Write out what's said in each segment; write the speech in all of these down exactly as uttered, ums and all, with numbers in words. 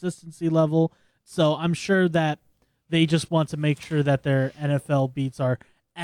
consistency level. So I'm sure that they just want to make sure that their N F L beats are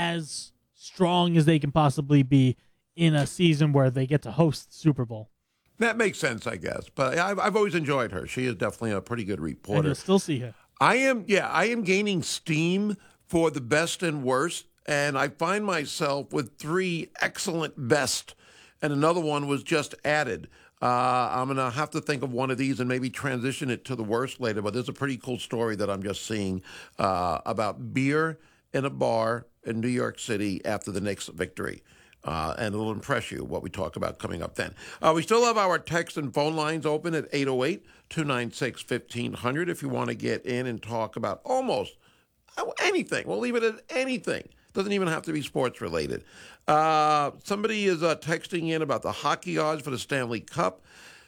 as strong as they can possibly be in a season where they get to host the Super Bowl. That makes sense, I guess. But I've, I've always enjoyed her. She is definitely a pretty good reporter. And you'll still see her. I am, yeah, I am gaining steam for the best and worst, and I find myself with three excellent best, and another one was just added. Uh, I'm going to have to think of one of these and maybe transition it to the worst later, but there's a pretty cool story that I'm just seeing uh, about beer in a bar in New York City after the Knicks victory. Uh, and it'll impress you what we talk about coming up then. Uh, we still have our text and phone lines open at eight oh eight, two nine six, fifteen hundred if you want to get in and talk about almost anything. We'll leave it at anything. Doesn't even have to be sports related. Uh, somebody is uh, texting in about the hockey odds for the Stanley Cup.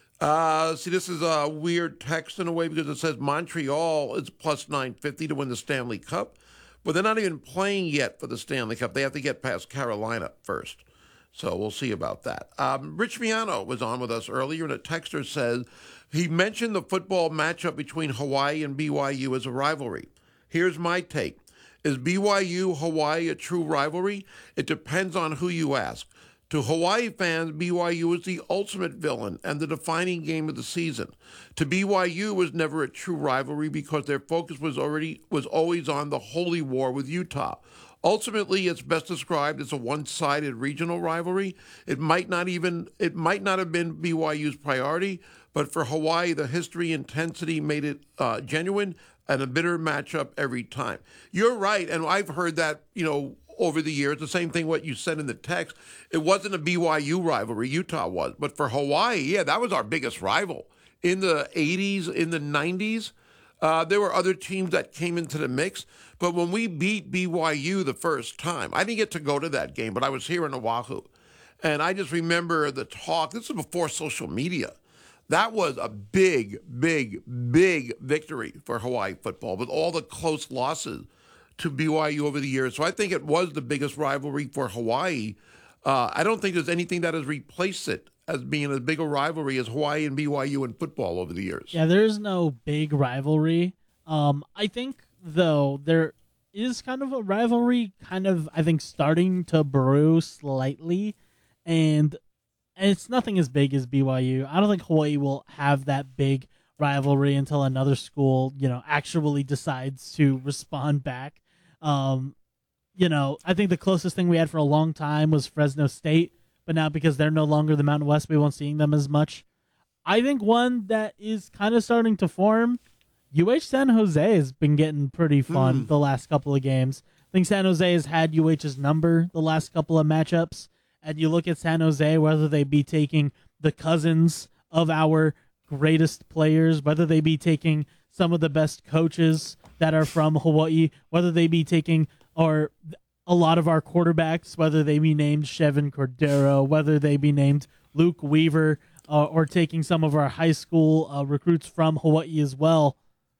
Uh, see, this is a weird text in a way because it says Montreal is plus nine fifty to win the Stanley Cup. But they're not even playing yet for the Stanley Cup. They have to get past Carolina first. So we'll see about that. Um, Rich Miano was on with us earlier, and a texter says he mentioned the football matchup between Hawaii and B Y U as a rivalry. Here's my take. Is B Y U-Hawaii a true rivalry? It depends on who you ask. To Hawaii fans, B Y U is the ultimate villain and the defining game of the season. To B Y U, it was never a true rivalry because their focus was already was always on the holy war with Utah. Ultimately, it's best described as a one-sided regional rivalry. It might not even it might not have been B Y U's priority, but for Hawaii, the history intensity made it uh, genuine and a bitter matchup every time. You're right, and I've heard that, you know, over the years, the same thing what you said in the text. It wasn't a B Y U rivalry, Utah was. But for Hawaii, yeah, that was our biggest rival. In the eighties, in the nineties, uh, there were other teams that came into the mix. But when we beat B Y U the first time, I didn't get to go to that game, but I was here in Oahu. And I just remember the talk. This was before social media. That was a big, big, big victory for Hawaii football with all the close losses to B Y U over the years. So I think it was the biggest rivalry for Hawaii. Uh, I don't think there's anything that has replaced it as being as big a rivalry as Hawaii and B Y U in football over the years. Yeah, there's no big rivalry. Um, I think, though, there is kind of a rivalry kind of, I think, starting to brew slightly. And it's nothing as big as B Y U. I don't think Hawaii will have that big rivalry until another school, you know, actually decides to respond back. Um, you know, I think the closest thing we had for a long time was Fresno State, but now because they're no longer the Mountain West, we won't seeing them as much. I think one that is kind of starting to form, U H San Jose has been getting pretty fun mm. the last couple of games. I think San Jose has had U H's number the last couple of matchups, and you look at San Jose, whether they be taking the cousins of our greatest players, whether they be taking some of the best coaches that are from Hawaii, whether they be taking or a lot of our quarterbacks, whether they be named Chevin Cordero, whether they be named Luke Weaver, uh, or taking some of our high school uh, recruits from Hawaii as well.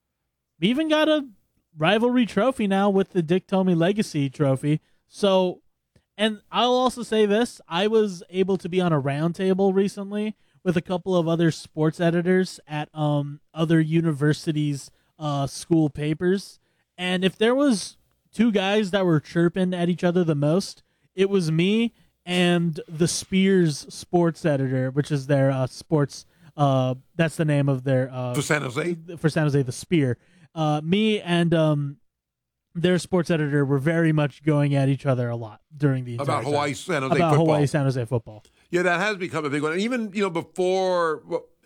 We even got a rivalry trophy now with the Dick Tomey Legacy Trophy. So, and I'll also say this, I was able to be on a roundtable recently with a couple of other sports editors at um other universities' uh, school papers. And if there was two guys that were chirping at each other the most, it was me and the Spears sports editor, which is their uh, sports, uh, that's the name of their... Uh, for San Jose? For San Jose, the Spear. Uh, me and um, their sports editor were very much going at each other a lot during the entire About time. Hawaii, San Jose About football. Hawaii, San Jose football. Yeah, that has become a big one. And even, you know, before,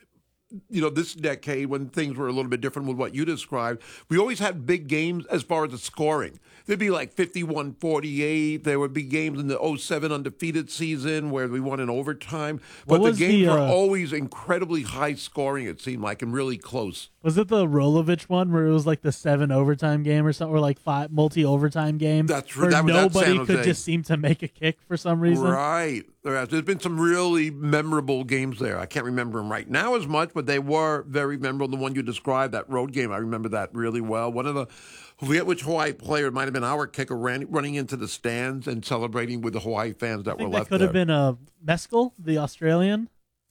you know, this decade when things were a little bit different with what you described, we always had big games as far as the scoring. There'd be like fifty-one forty-eight. There would be games in the oh seven undefeated season where we won in overtime. But the games the, uh, were always incredibly high scoring, it seemed like, and really close. Was it the Rolovich one where it was like the seven overtime game or something, or like five multi-overtime game? That's where that, nobody that's could just seem to make a kick for some reason. Right. There's been some really memorable games there. I can't remember them right now as much, but they were very memorable. The one you described, that road game, I remember that really well. One of the, I forget which Hawaii player, it might have been our kicker, ran, running into the stands and celebrating with the Hawaii fans that I think were that left could there. have been a Mescal, the Australian.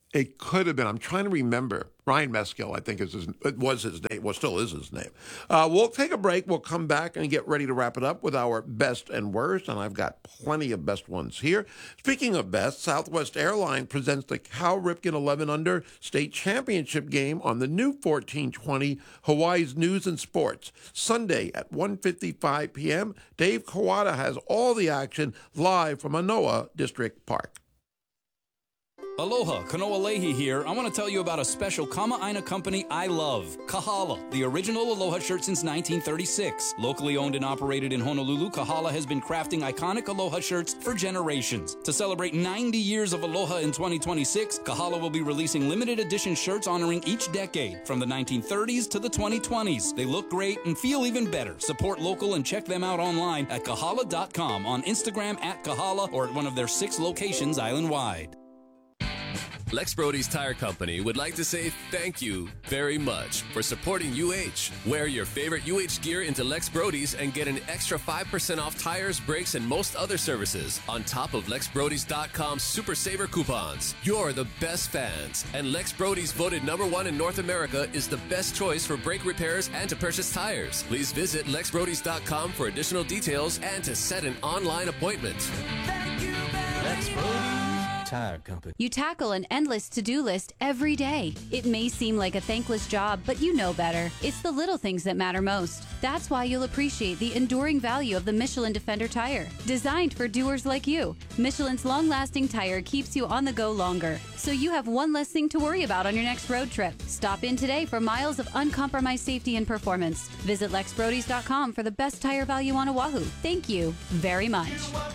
It could have been. I'm trying to remember. Ryan Meskill, I think, is his, it was his name. Well, still is his name. Uh, we'll take a break. We'll come back and get ready to wrap it up with our best and worst. And I've got plenty of best ones here. Speaking of best, Southwest Airlines presents the Cal Ripken eleven Under State Championship game on the new fourteen twenty Hawaii's News and Sports. Sunday at one fifty-five p.m., Dave Kawada has all the action live from Anoa District Park. Aloha, Kanoa Leahy here. I want to tell you about a special Kama'aina company I love, Kahala, the original Aloha shirt since nineteen thirty-six. Locally owned and operated in Honolulu, Kahala has been crafting iconic Aloha shirts for generations. To celebrate ninety years of Aloha in twenty twenty-six, Kahala will be releasing limited edition shirts honoring each decade, from the nineteen thirties to the twenty twenties. They look great and feel even better. Support local and check them out online at kahala dot com, on Instagram at Kahala, or at one of their six locations island-wide. Lex Brody's Tire Company would like to say thank you very much for supporting U H. Wear your favorite U H gear into Lex Brody's and get an extra five percent off tires, brakes, and most other services on top of lex brodys dot com Super Saver coupons. You're the best fans, and Lex Brody's voted number one in North America is the best choice for brake repairs and to purchase tires. Please visit lex brodys dot com for additional details and to set an online appointment. Thank you very Lex Brody's Tire Company. You tackle an endless to-do list every day. It may seem like a thankless job, but you know better. It's the little things that matter most. That's why you'll appreciate the enduring value of the Michelin Defender tire. Designed for doers like you, Michelin's long-lasting tire keeps you on the go longer, so you have one less thing to worry about on your next road trip. Stop in today for miles of uncompromised safety and performance. Visit lex brodys dot com for the best tire value on Oahu. Thank you very much.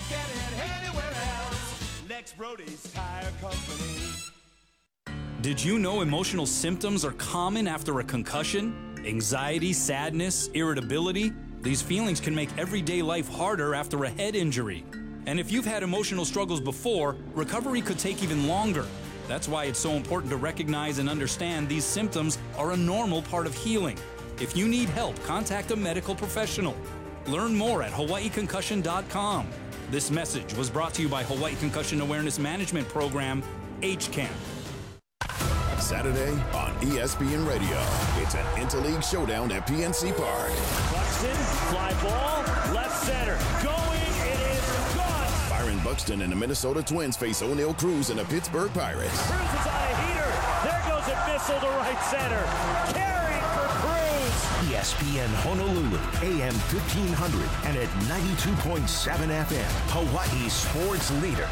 Lex Brody's Tire Company. Did you know emotional symptoms are common after a concussion? Anxiety, sadness, irritability? These feelings can make everyday life harder after a head injury. And if you've had emotional struggles before, recovery could take even longer. That's why it's so important to recognize and understand these symptoms are a normal part of healing. If you need help, contact a medical professional. Learn more at hawaii concussion dot com. This message was brought to you by Hawaii Concussion Awareness Management Program, H C A M. Saturday on E S P N Radio. It's an interleague showdown at P N C Park. Buxton, fly ball, left center, going, it is gone! Byron Buxton and the Minnesota Twins face O'Neal Cruz and the Pittsburgh Pirates. Cruz is on a heater, there goes a missile to right center, carried for Cruz! E S P N Honolulu, A M fifteen hundred and at ninety-two point seven F M, Hawaii sports leader.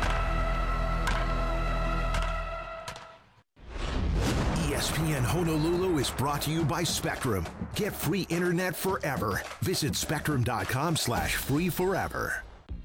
E S P N Honolulu is brought to you by Spectrum. Get free internet forever. Visit spectrum dot com slash free forever.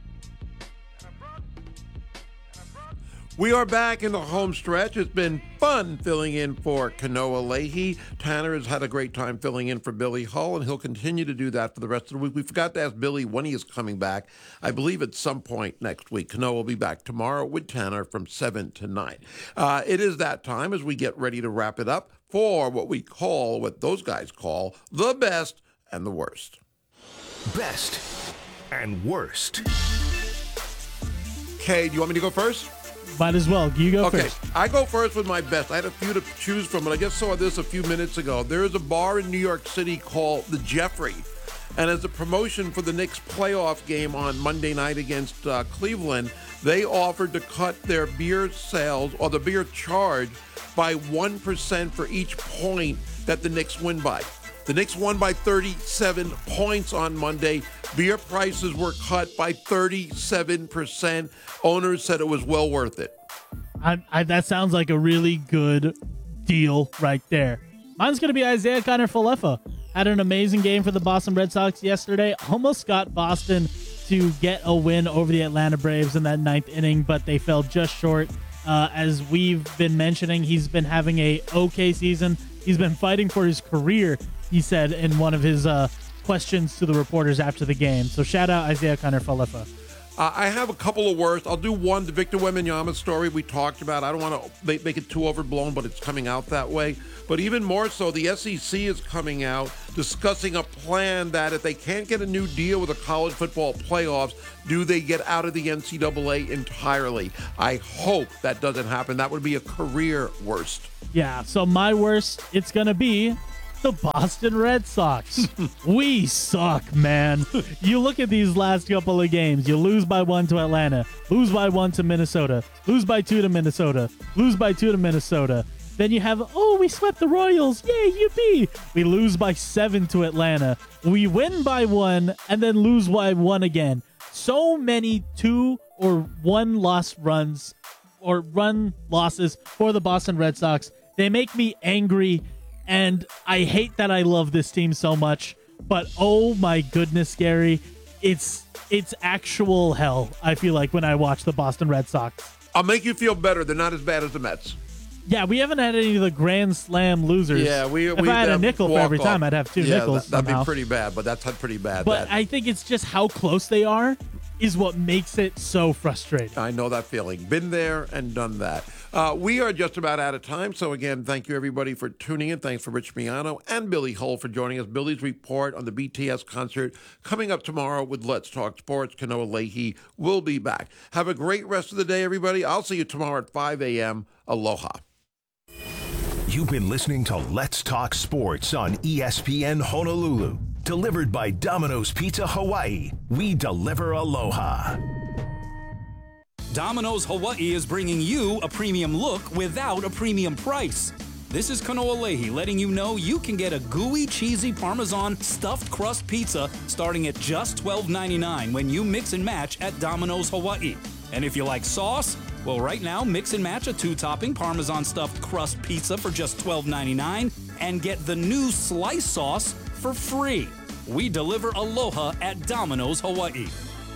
We are back in the home stretch. It's been fun filling in for Kanoa Leahy. Tanner has had a great time filling in for Billy Hull, and he'll continue to do that for the rest of the week. We forgot to ask Billy when he is coming back. I believe at some point next week. Kanoa will be back tomorrow with Tanner from seven to nine. Uh, it is that time as we get ready to wrap it up for what we call, what those guys call, the best and the worst. Best and worst. Okay, do you want me to go first? Might as well. You go okay, first. I go first with my best. I had a few to choose from, but I just saw this a few minutes ago. There is a bar in New York City called the Jeffrey, and as a promotion for the Knicks playoff game on Monday night against uh, Cleveland, they offered to cut their beer sales or the beer charge by one percent for each point that the Knicks win by. The Knicks won by thirty-seven points on Monday. Beer prices were cut by thirty-seven percent. Owners said it was well worth it. I, I, that sounds like a really good deal right there. Mine's going to be Isaiah Kiner-Falefa. Had an amazing game for the Boston Red Sox yesterday. Almost got Boston to get a win over the Atlanta Braves in that ninth inning, but they fell just short. Uh, as we've been mentioning, he's been having a okay season. He's been fighting for his career, he said in one of his uh, questions to the reporters after the game. So shout out Isaiah Kiner-Falefa. Uh, I have a couple of worst. I'll do one, the Victor Wembanyama story we talked about. I don't want to make, make it too overblown, but it's coming out that way. But even more so, the S E C is coming out discussing a plan that if they can't get a new deal with the college football playoffs, do they get out of the N C double A entirely? I hope that doesn't happen. That would be a career worst. Yeah, so my worst, it's going to be the Boston Red Sox. We suck, man. You look at these last couple of games. You lose by one to Atlanta, lose by one to Minnesota, lose by two to Minnesota, lose by two to Minnesota. Then you have, oh, we swept the Royals. Yay, yippee. We lose by seven to Atlanta. We win by one and then lose by one again. So many two or one loss runs or run losses for the Boston Red Sox. They make me angry. And I hate that I love this team so much, but oh my goodness, Gary, it's it's actual hell, I feel like, when I watch the Boston Red Sox. I'll make you feel better. They're not as bad as the Mets. Yeah, we haven't had any of the Grand Slam losers. Yeah, we. If we I had a have nickel for every walk-off. time, I'd have two yeah, nickels. That, that'd somehow. be pretty bad, but that's pretty bad. But that. I think it's just how close they are is what makes it so frustrating. I know that feeling. Been there and done that. Uh, we are just about out of time. So, again, thank you, everybody, for tuning in. Thanks for Rich Miano and Billy Hull for joining us. Billy's report on the B T S concert coming up tomorrow with Let's Talk Sports. Kanoa Leahy will be back. Have a great rest of the day, everybody. I'll see you tomorrow at five a.m. Aloha. You've been listening to Let's Talk Sports on E S P N Honolulu. Delivered by Domino's Pizza Hawaii. We deliver aloha. Domino's Hawaii is bringing you a premium look without a premium price. This is Kanoa Leahy letting you know you can get a gooey, cheesy Parmesan stuffed crust pizza starting at just twelve ninety-nine when you mix and match at Domino's Hawaii. And if you like sauce, well, right now, mix and match a two-topping Parmesan stuffed crust pizza for just twelve ninety-nine and get the new slice sauce for free. We deliver aloha at Domino's Hawaii.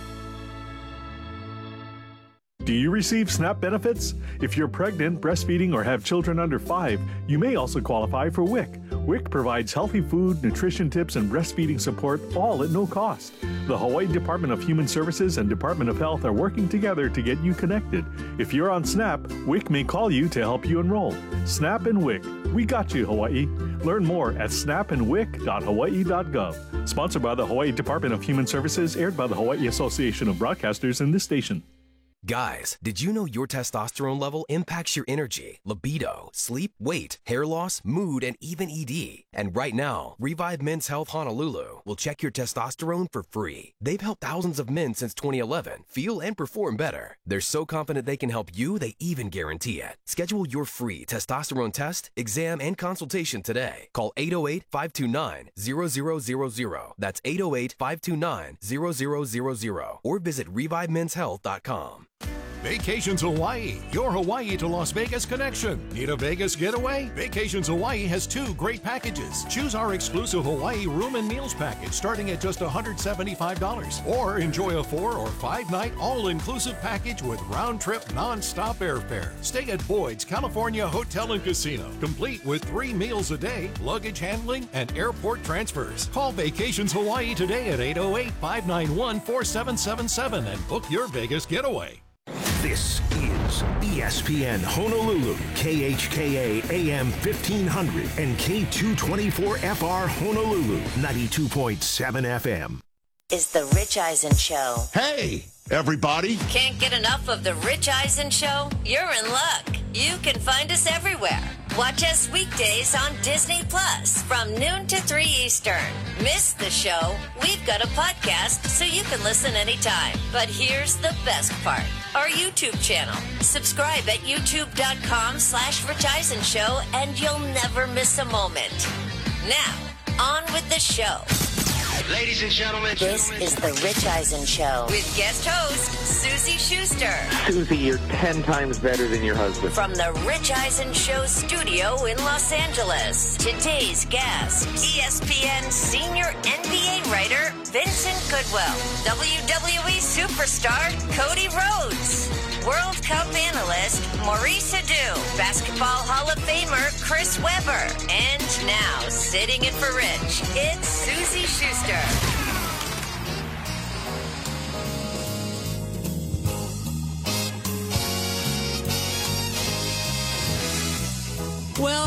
Do you receive SNAP benefits? If you're pregnant, breastfeeding, or have children under five, you may also qualify for W I C. W I C provides healthy food, nutrition tips, and breastfeeding support, all at no cost. The Hawaii Department of Human Services and Department of Health are working together to get you connected. If you're on SNAP, W I C may call you to help you enroll. SNAP and W I C. We got you, Hawaii. Learn more at snap and w i c dot hawaii dot gov. Sponsored by the Hawaii Department of Human Services, aired by the Hawaii Association of Broadcasters and this station. Guys, did you know your testosterone level impacts your energy, libido, sleep, weight, hair loss, mood, and even E D? And right now, Revive Men's Health Honolulu will check your testosterone for free. They've helped thousands of men since twenty eleven feel and perform better. They're so confident they can help you, they even guarantee it. Schedule your free testosterone test, exam, and consultation today. Call eight oh eight, five two nine, zero zero zero zero. That's eight oh eight, five two nine, zero zero zero zero. Or visit revive mens health dot com. Vacations Hawaii, your Hawaii to Las Vegas connection. Need a Vegas getaway? Vacations Hawaii has two great packages. Choose our exclusive Hawaii room and meals package starting at just one hundred seventy-five dollars. Or enjoy a four or five night all-inclusive package with round-trip non-stop airfare. Stay at Boyd's California Hotel and Casino, complete with three meals a day, luggage handling, and airport transfers. Call Vacations Hawaii today at eight oh eight, five nine one, four seven seven seven and book your Vegas getaway. This is E S P N Honolulu, K H K A A M fifteen hundred and K two twenty-four F R Honolulu, ninety-two point seven F M. Is the Rich Eisen Show. Hey, everybody. Can't get enough of the Rich Eisen Show? You're in luck. You can find us everywhere. Watch us weekdays on Disney Plus from noon to three Eastern. Miss the show? We've got a podcast so you can listen anytime. But here's the best part. Our YouTube channel. Subscribe at youtube.com slash Rich Eisen Show and you'll never miss a moment. Now, on with the show. Ladies and gentlemen, this is the Rich Eisen Show with guest host Susie Schuster. Susie, you're ten times better than your husband. From the Rich Eisen Show studio in Los Angeles, today's guest, E S P N senior N B A writer Vincent Goodwill, W W E superstar Cody Rhodes, World Cup analyst Maurice Adu, Basketball Hall of Famer Chris Webber, and now sitting in for Rich, it's Susie Schuster.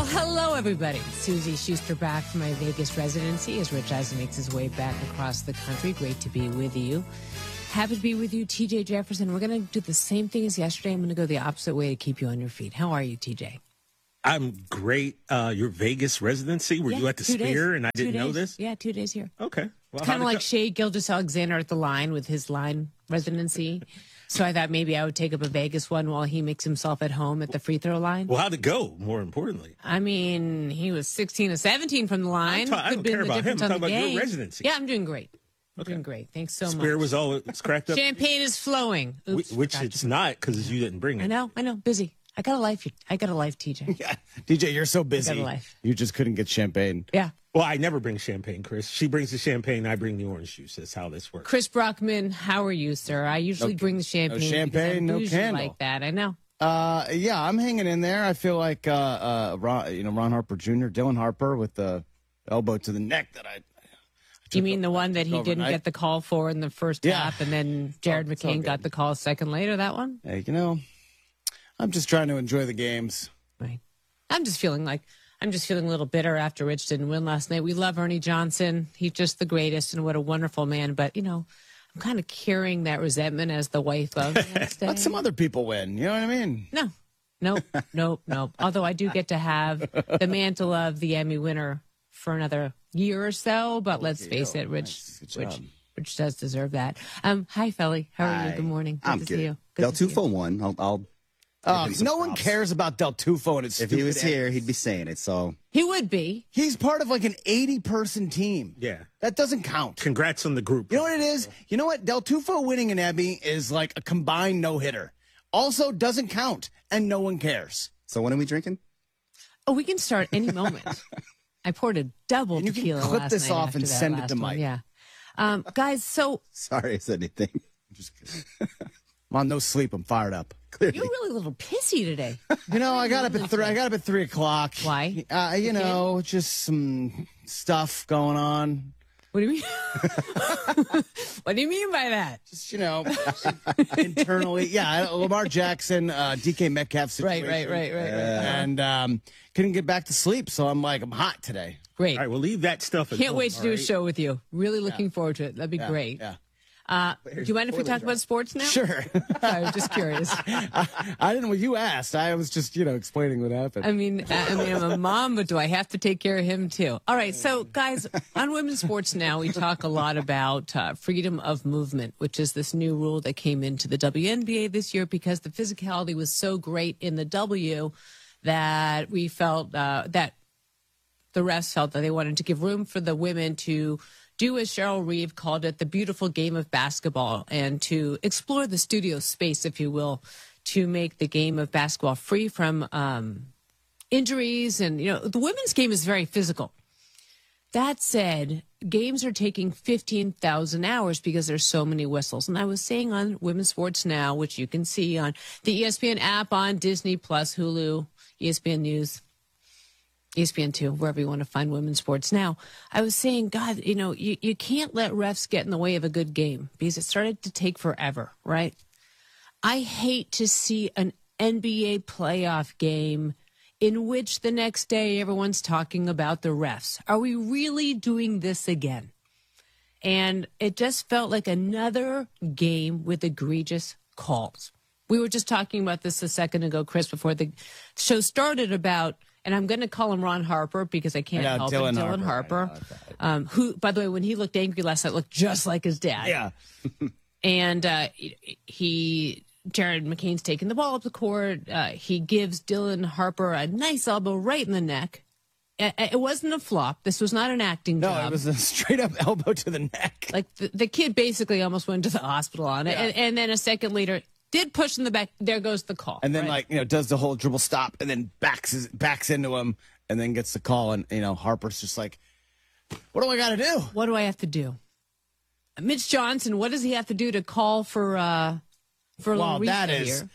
Well, hello, everybody. Susie Schuster back from my Vegas residency as Rich Eisen makes his way back across the country. Great to be with you. Happy to be with you, T J Jefferson. We're going to do the same thing as yesterday. I'm going to go the opposite way to keep you on your feet. How are you, T J? I'm great. Uh, your Vegas residency, were yeah, you at the Sphere days. and I two didn't days. know this? Yeah, two days here. Okay. Well, It's kind of like go? Shea Gilgeous-Alexander at the line with his line residency. So I thought maybe I would take up a Vegas one while he makes himself at home at the free throw line. Well, how'd it go, more importantly? I mean, he was sixteen to seventeen from the line. Ta- I Could don't been care the about him. difference I'm on talking the about game. your residency. Yeah, I'm doing great. I'm Okay. doing great. Thanks so Spear much. was all it's cracked up. Champagne is flowing. Oops, Wh- Which gotcha. it's not because you didn't bring it. I know, I know. Busy. I got a life. I got a life, T J. Yeah, D J, you're so busy. I got a life. You just couldn't get champagne. Yeah. Well, I never bring champagne, Chris. She brings the champagne, I bring the orange juice. That's how this works. Chris Brockman, how are you, sir? I usually No- bring the champagne. no champagne, because I'm no bougie candle. like that. I know. Uh, yeah, I'm hanging in there. I feel like uh, uh, Ron, you know, Ron Harper Junior, Dylan Harper with the elbow to the neck that I. You mean the one that he didn't overnight. get the call for in the first Yeah. half, and then Jared it's all McCain got good. the call a second later? That one. Hey, you know, I'm just trying to enjoy the games. Right. I'm just feeling like I'm just feeling a little bitter after Rich didn't win last night. We love Ernie Johnson. He's just the greatest, and what a wonderful man. But you know, I'm kind of carrying that resentment as the wife of the next day. Let some other people win. You know what I mean? No, nope, nope, nope. Although I do get to have the mantle of the Emmy winner for another year or so. But let's face it, Rich, Rich, Rich does deserve that. Um, hi, Felly. How are you? Hi. Good morning. Good I'm to good. see you. Good Del to see you. Tufo won. I'll. I'll Oh, give him some no one props. cares about Del Tufo and his If he stupid was here, edits. he'd be saying it. So He would be. He's part of like an eighty-person team. Yeah. That doesn't count. Congrats on the group. You know what it is? You know what? Del Tufo winning an Emmy is like a combined no-hitter. Also doesn't count, and no one cares. So when are we drinking? Oh, we can start any moment. I poured a double And you can tequila clip last this night off after and that send it last to one. Mike. Yeah. Um, guys, so Sorry, I said anything. I'm just kidding. I'm on no sleep. I'm fired up. Clearly. you're really a little pissy today. You know, I got up at three. I got up at three o'clock. Why? Uh, you know, just some stuff going on. What do you mean? What do you mean by that? Just you know, internally. Yeah, Lamar Jackson, uh, D K Metcalf Right, situation. right, right, right, right. And um, couldn't get back to sleep, so I'm like, I'm hot today. Great. All right, well, leave that stuff at Can't home, wait to all do a right? show with you. Really looking forward to it. That'd be Yeah, great. Yeah. Uh, do you mind if we talk about sports now? Sure. I was just curious. I, I didn't. Well, you asked. I was just, you know, explaining what happened. I mean, I I mean, I'm a mom, but do I have to take care of him too? All right, so guys, on women's sports now, we talk a lot about uh, freedom of movement, which is this new rule that came into the W N B A this year because the physicality was so great in the W that we felt uh, that the refs felt that they wanted to give room for the women to do, as Cheryl Reeve called it, the beautiful game of basketball, and to explore the studio space, if you will, to make the game of basketball free from um, injuries. And, you know, the women's game is very physical. That said, games are taking fifteen thousand hours because there's so many whistles. And I was saying on Women's Sports Now, which you can see on the E S P N app, on Disney Plus, Hulu, E S P N News, E S P N two, wherever you want to find women's sports now. I was saying, God, you know, you, you can't let refs get in the way of a good game because it started to take forever, right? I hate to see an N B A playoff game in which the next day everyone's talking about the refs. Are we really doing this again? And it just felt like another game with egregious calls. We were just talking about this a second ago, Chris, before the show started about, and I'm going to call him Ron Harper because I can't I know, help Dylan it, Dylan Harper. Harper, um, who, by the way, when he looked angry last night, looked just like his dad. Yeah. And uh, he, Jared McCain's taking the ball up the court. Uh, he gives Dylan Harper a nice elbow right in the neck. It, it wasn't a flop. This was not an acting No, job. it was a straight up elbow to the neck. Like the, the kid basically almost went to the hospital on it. Yeah. And, and then a second later, did push in the back. There goes the call. And then, right? like, you know, does the whole dribble stop and then backs his, backs into him and then gets the call. And, you know, Harper's just like, what do I got to do? What do I have to do? Mitch Johnson, what does he have to do to call for uh, for a Well, little that reset is here?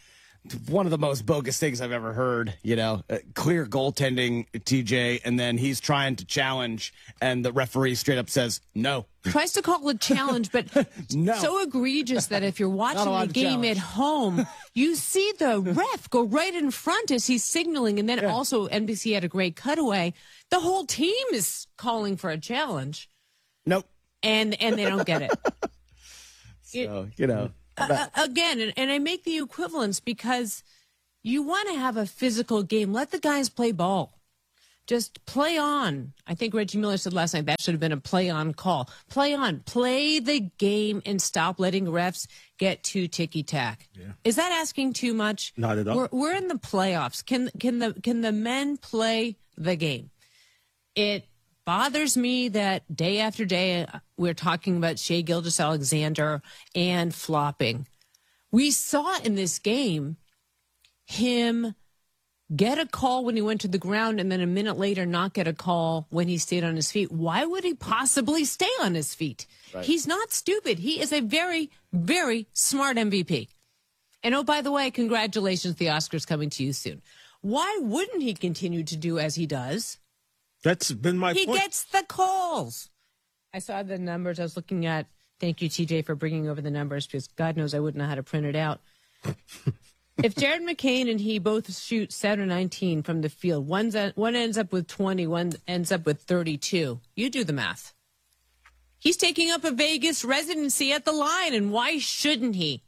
one of the most bogus things I've ever heard, you know, uh, clear goaltending, T J, and then he's trying to challenge, and the referee straight up says, no. Tries to call it a challenge, but no. so egregious that if you're watching the game at home, you see the ref go right in front as he's signaling, and then yeah. also N B C had a great cutaway. The whole team is calling for a challenge. Nope. And, and they don't get it. so, it, you know. Uh, again, and, and I make the equivalence because you want to have a physical game. Let the guys play ball. Just play on. I think Reggie Miller said last night that should have been a play on call. Play on. Play the game and stop letting refs get too ticky-tack. Yeah. Is that asking too much? Not at all. We're, we're in the playoffs. Can can the can the men play the game? It bothers me that day after day we're talking about Shai Gilgeous-Alexander and flopping. We saw in this game him get a call when he went to the ground and then a minute later not get a call when he stayed on his feet. Why would he possibly stay on his feet? Right. He's not stupid. He is a very, very smart M V P. And oh, by the way, congratulations, the Oscars coming to you soon. Why wouldn't he continue to do as he does? That's been my he point. He gets the calls. I saw the numbers. I was looking at, thank you, T J, for bringing over the numbers, because God knows I wouldn't know how to print it out. If Jared McCain and he both shoot seven or nineteen from the field, one's at, one ends up with twenty, one ends up with thirty-two. You do the math. He's taking up a Vegas residency at the line, and why shouldn't he?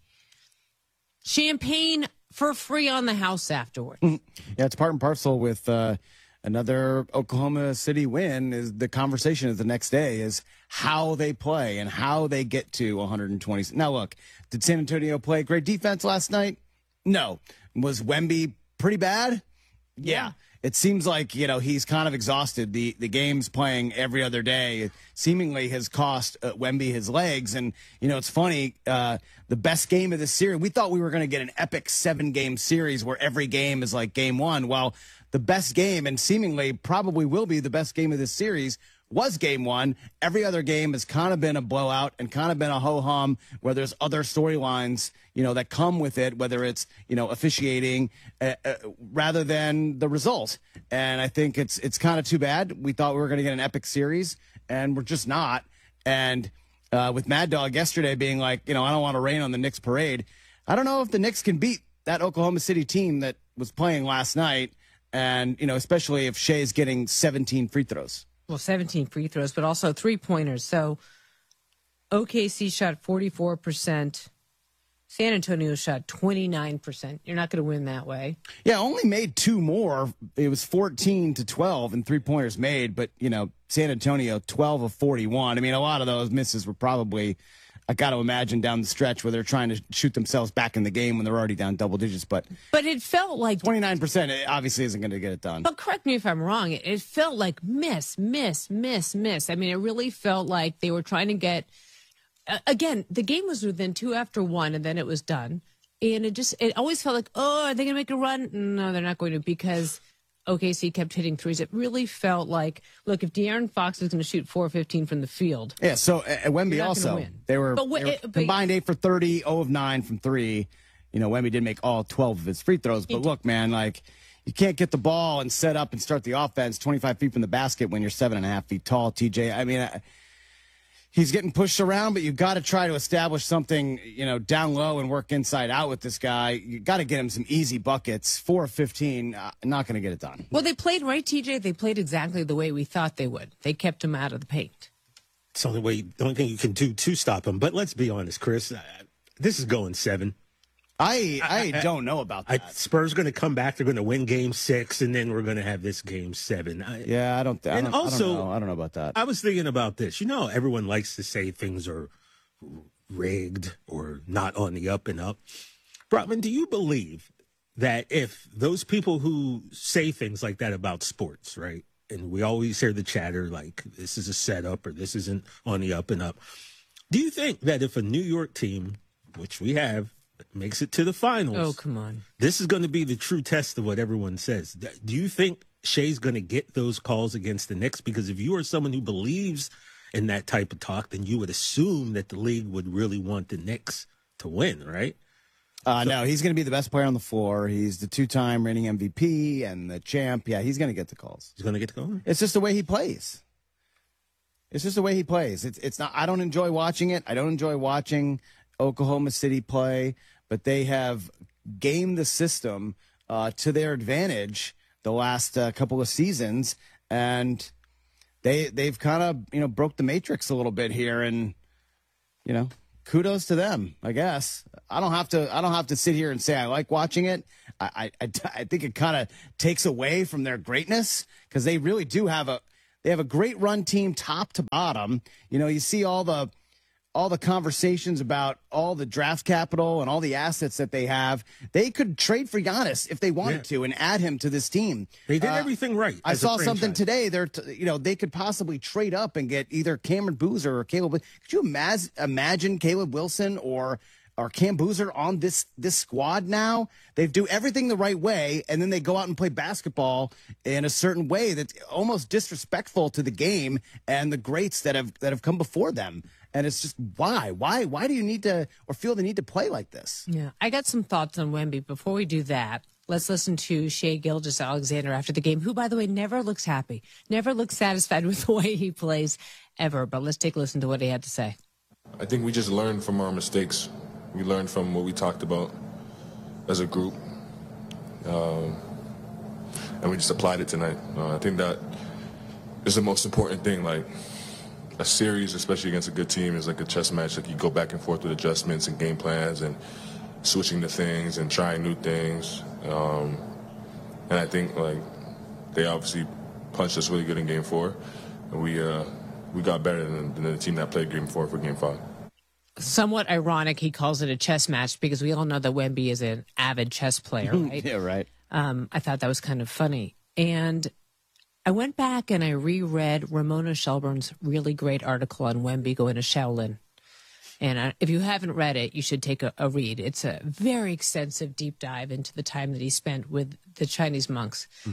Champagne for free on the house afterwards. Yeah, it's part and parcel with uh, another Oklahoma City win. Is the conversation is the next day is how they play and how they get to one hundred twenty. Now, look, did San Antonio play great defense last night? No. Was Wemby pretty bad? Yeah. yeah. It seems like, you know, he's kind of exhausted. The the games playing every other day seemingly has cost uh, Wemby his legs. And, you know, it's funny, uh, the best game of the series, we thought we were going to get an epic seven-game series where every game is like game one. Well, the best game, and seemingly probably will be the best game of this series, was game one. Every other game has kind of been a blowout and kind of been a ho-hum where there's other storylines, you know, that come with it, whether it's, you know, officiating uh, uh, rather than the result. And I think it's it's kind of too bad. We thought we were going to get an epic series, and we're just not. And uh, with Mad Dog yesterday being like, you know, I don't want to rain on the Knicks parade. I don't know if the Knicks can beat that Oklahoma City team that was playing last night. And, you know, especially if Shai's getting seventeen free throws. Well, seventeen free throws, but also three-pointers. So O K C shot forty-four percent. San Antonio shot twenty-nine percent. You're not going to win that way. Yeah, only made two more. It was fourteen to twelve and three-pointers made, but, you know, San Antonio, twelve of forty-one. I mean, a lot of those misses were probably, I got to imagine, down the stretch where they're trying to shoot themselves back in the game when they're already down double digits. But but it felt like twenty-nine percent obviously isn't going to get it done. But correct me if I'm wrong. It, it felt like miss, miss, miss, miss. I mean, it really felt like they were trying to get. Uh, again, the game was within two after one, and then it was done. And it just it always felt like, oh, are they going to make a run? No, they're not going to, because O K C kept hitting threes. It really felt like, look, if De'Aaron Fox is going to shoot four of fifteen from the field. Yeah, so uh, Wemby also, they were, but, they were it, but, combined eight for thirty, zero of nine from three. You know, Wemby did make all twelve of his free throws. But look, man, like, you can't get the ball and set up and start the offense twenty-five feet from the basket when you're seven and a half feet tall, T J. I mean, I, he's getting pushed around, but you got to try to establish something, you know, down low and work inside out with this guy. You got to get him some easy buckets. four of fifteen, uh, not going to get it done. Well, they played right, T J. They played exactly the way we thought they would. They kept him out of the paint. It's the only way, the only thing you can do to stop him. But let's be honest, Chris, uh, this is going seven. I I, I don't know about that. I, Spurs going to come back. They're going to win game six, and then we're going to have this game seven. I, yeah, I don't. I and don't, also, I don't know. I don't know about that. I was thinking about this. You know, everyone likes to say things are rigged or not on the up and up. Brotman, do you believe that if those people who say things like that about sports, right, and we always hear the chatter like this is a setup or this isn't on the up and up, do you think that if a New York team, which we have, makes it to the finals. Oh, come on. This is going to be the true test of what everyone says. Do you think Shai's going to get those calls against the Knicks? Because if you are someone who believes in that type of talk, then you would assume that the league would really want the Knicks to win, right? Uh, no, he's going to be the best player on the floor. He's the two-time reigning M V P and the champ. Yeah, he's going to get the calls. He's going to get the calls? It's just the way he plays. It's just the way he plays. It's it's not. I don't enjoy watching it. I don't enjoy watching Oklahoma City play, but they have gamed the system uh, to their advantage the last uh, couple of seasons, and they they've kind of you know broke the matrix a little bit here, and you know kudos to them. I guess I don't have to I don't have to sit here and say I like watching it. I I, I think it kind of takes away from their greatness because they really do have a they have a great run team top to bottom. You know, you see all the. all the conversations about all the draft capital and all the assets that they have. They could trade for Giannis if they wanted yeah. to and add him to this team. They did uh, everything right. I saw something today. They're, t- you know, they could possibly trade up and get either Cameron Boozer or Caleb. Could you imagine, imagine Caleb Wilson or or Cam Boozer on this this squad now? They do everything the right way, and then they go out and play basketball in a certain way that's almost disrespectful to the game and the greats that have that have come before them. And it's just, why? Why? Why do you need to or feel the need to play like this? Yeah, I got some thoughts on Wemby. Before we do that, let's listen to Shai Gilgeous-Alexander after the game, who, by the way, never looks happy, never looks satisfied with the way he plays ever. But let's take a listen to what he had to say. I think we just learned from our mistakes. We learned from what we talked about as a group. Um, and we just applied it tonight. Uh, I think that is the most important thing. Like, a series, especially against a good team, is like a chess match. Like, you go back and forth with adjustments and game plans and switching to things and trying new things. Um, and I think, like, they obviously punched us really good in game four. And we uh, we got better than, than the team that played game four for game five. Somewhat ironic he calls it a chess match because we all know that Wemby is an avid chess player, right? Yeah, right. Um, I thought that was kind of funny. And I went back and I reread Ramona Shelburne's really great article on Wemby going to Shaolin. And uh, if you haven't read it, you should take a, a read. It's a very extensive deep dive into the time that he spent with the Chinese monks. Mm.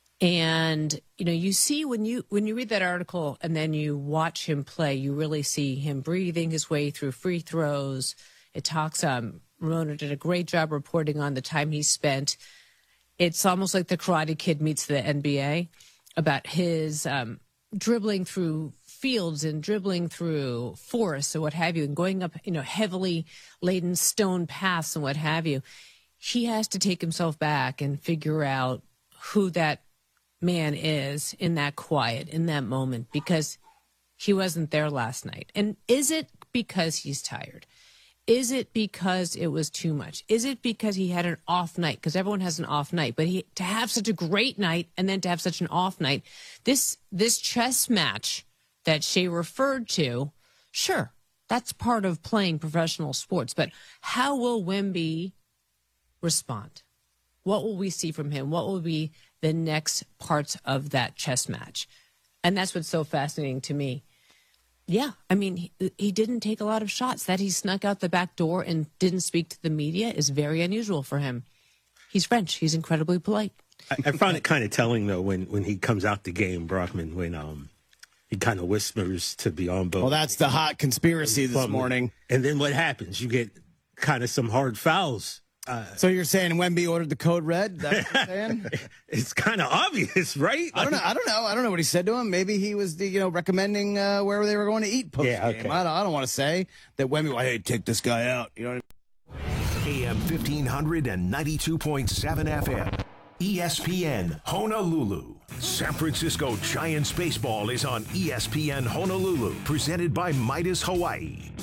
And, you know, you see when you when you read that article and then you watch him play, you really see him breathing his way through free throws. It talks, um, Ramona did a great job reporting on the time he spent. It's almost like the Karate Kid meets the N B A. About his um, dribbling through fields and dribbling through forests and what have you, and going up, you know, heavily laden stone paths and what have you. He has to take himself back and figure out who that man is in that quiet, in that moment, because he wasn't there last night. And is it because he's tired? Is it because it was too much? Is it because he had an off night? Because everyone has an off night. But he to have such a great night and then to have such an off night, this this chess match that Shai referred to, sure, that's part of playing professional sports. But how will Wemby respond? What will we see from him? What will be the next parts of that chess match? And that's what's so fascinating to me. Yeah, I mean, he, he didn't take a lot of shots. That he snuck out the back door and didn't speak to the media is very unusual for him. He's French. He's incredibly polite. I, I found it kind of telling, though, when, when he comes out the game, Brockman, when um he kind of whispers to Biyombo. Well, that's the hot conspiracy this morning. And then what happens? You get kind of some hard fouls. Uh, so you're saying Wemby ordered the code red? That's what you're saying? It's kind of obvious, right? I don't know. I don't know. I don't know what he said to him. Maybe he was, the, you know, recommending uh, where they were going to eat post game. Yeah, okay. I don't, I don't want to say that Wemby, well, hey, take this guy out. You know what I mean? A M fifteen hundred and ninety-two point seven F M. E S P N Honolulu. San Francisco Giants baseball is on E S P N Honolulu, presented by Midas Hawaii.